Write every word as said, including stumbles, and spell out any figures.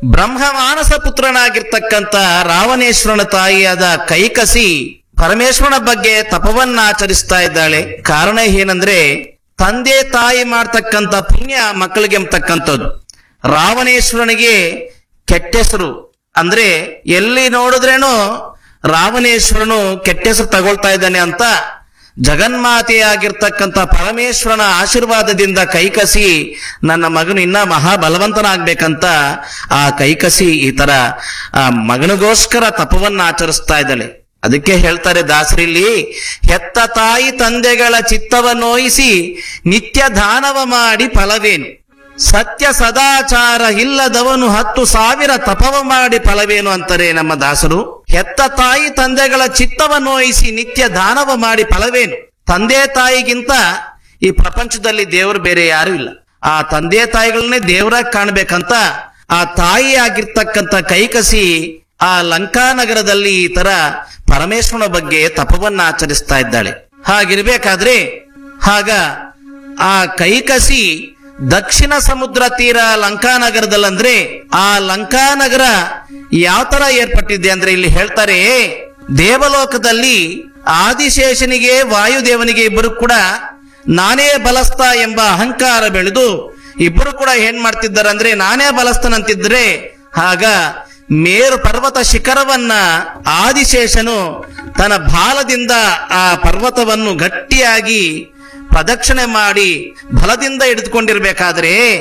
ಬ್ರಹ್ಮ ಮಾನಸ ಪುತ್ರನಾಗಿರ್ತಕ್ಕಂಥ ರಾವಣೇಶ್ವರನ ತಾಯಿಯಾದ ಕೈಕಸಿ ಪರಮೇಶ್ವರನ ಬಗ್ಗೆ ತಪವನ್ನ ಆಚರಿಸ್ತಾ ಇದ್ದಾಳೆ. ಕಾರಣ ಏನಂದ್ರೆ ತಂದೆ ತಾಯಿ ಮಾಡ್ತಕ್ಕಂಥ ಪುಣ್ಯ ಮಕ್ಕಳಿಗೆ ಎಂಬತಕ್ಕಂಥದ್ದು. ರಾವಣೇಶ್ವರನಿಗೆ ಕೆಟ್ಟ ಹೆಸರು, ಅಂದ್ರೆ ಎಲ್ಲಿ ನೋಡಿದ್ರೇನು ರಾವಣೇಶ್ವರನು ಕೆಟ್ಟ ಹೆಸರು ತಗೊಳ್ತಾ ಇದ್ದಾನೆ ಅಂತ ಜಗನ್ಮಾತೆಯಾಗಿರ್ತಕ್ಕಂಥ ಪರಮೇಶ್ವರನ ಆಶೀರ್ವಾದದಿಂದ ಕೈಕಸಿ ನನ್ನ ಮಗನು ಇನ್ನ ಮಹಾಬಲವಂತನಾಗ್ಬೇಕಂತ ಆ ಕೈಕಸಿ ಈ ತರ ಆ ಮಗನಿಗೋಸ್ಕರ ತಪವನ್ನ ಆಚರಿಸ್ತಾ ಇದ್ದಾಳೆ. ಅದಕ್ಕೆ ಹೇಳ್ತಾರೆ ದಾಸರಿಲ್ಲಿ, ಹೆತ್ತ ತಾಯಿ ತಂದೆಗಳ ಚಿತ್ತವ ನೋಯಿಸಿ ನಿತ್ಯ ದಾನವ ಮಾಡಿ ಫಲವೇನು, ಸತ್ಯ ಸದಾಚಾರ ಇಲ್ಲದವನು ಹತ್ತು ಸಾವಿರ ತಪವ ಮಾಡಿ ಫಲವೇನು ಅಂತಾರೆ ನಮ್ಮ ದಾಸರು. ಹೆತ್ತ ತಾಯಿ ತಂದೆಗಳ ಚಿತ್ತವ ನೋಯಿಸಿ ನಿತ್ಯ ದಾನವ ಮಾಡಿ ಫಲವೇನು. ತಂದೆ ತಾಯಿಗಿಂತ ಈ ಪ್ರಪಂಚದಲ್ಲಿ ದೇವರು ಬೇರೆ ಯಾರು ಇಲ್ಲ. ಆ ತಂದೆ ತಾಯಿಗಳನ್ನೇ ದೇವರಾಗಿ ಕಾಣ್ಬೇಕಂತ ಆ ತಾಯಿ ಆಗಿರ್ತಕ್ಕಂಥ ಕೈಕಸಿ ಆ ಲಂಕಾನಗರದಲ್ಲಿ ಈ ತರ ಪರಮೇಶ್ವರನ ಬಗ್ಗೆ ತಪವನ್ನ ಆಚರಿಸ್ತಾ ಇದ್ದಾಳೆ. ಹಾಗಿರ್ಬೇಕಾದ್ರೆ ಆಗ ಆ ಕೈಕಸಿ ದಕ್ಷಿಣ ಸಮುದ್ರ ತೀರ ಲಂಕಾನಗರದಲ್ಲಂದ್ರೆ ಆ ಲಂಕಾನಗರ ಯಾವ ತರ ಏರ್ಪಟ್ಟಿದೆ ಅಂದ್ರೆ ಇಲ್ಲಿ ಹೇಳ್ತಾರೆ, ದೇವಲೋಕದಲ್ಲಿ ಆದಿಶೇಷನಿಗೆ ವಾಯುದೇವನಿಗೆ ಇಬ್ಬರು ಕೂಡ ನಾನೇ ಬಲಸ್ತ ಎಂಬ ಅಹಂಕಾರ ಬೆಳೆದು ಇಬ್ಬರು ಕೂಡ ಏನ್ ಮಾಡ್ತಿದ್ದಾರೆ ಅಂದ್ರೆ ನಾನೇ ಬಲಸ್ತನಂತಿದ್ರೆ, ಆಗ ಮೇರು ಪರ್ವತ ಶಿಖರವನ್ನ ಆದಿಶೇಷನು ತನ್ನ ಬಾಲದಿಂದ ಆ ಪರ್ವತವನ್ನು ಗಟ್ಟಿಯಾಗಿ ಪ್ರದಕ್ಷಿಣೆ ಮಾಡಿ ಬಲದಿಂದ ಹಿಡಿದುಕೊಂಡಿರ್ಬೇಕಾದ್ರೆ